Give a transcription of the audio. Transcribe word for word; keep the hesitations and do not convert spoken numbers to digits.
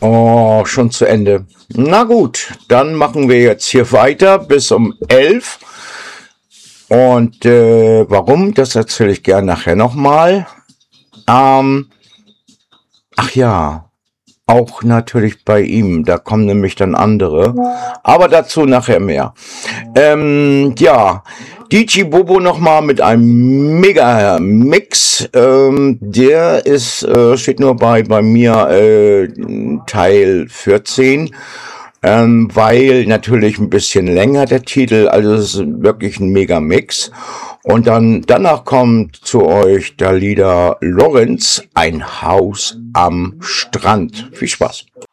Oh, schon zu Ende. Na gut, dann machen wir jetzt hier weiter bis um elf. Und äh, warum, das erzähle ich gern nachher nochmal. Ähm, ach ja, auch natürlich bei ihm, da kommen nämlich dann andere. Aber dazu nachher mehr. Ähm, ja, D J Bobo nochmal mit einem Mega-Mix. Ähm, der ist, äh, steht nur bei, bei mir äh, Teil vierzehn. Ähm, weil natürlich ein bisschen länger der Titel, also es ist wirklich ein Mega-Mix. Und dann danach kommt zu euch der Lieder Lorenz, ein Haus am Strand. Viel Spaß.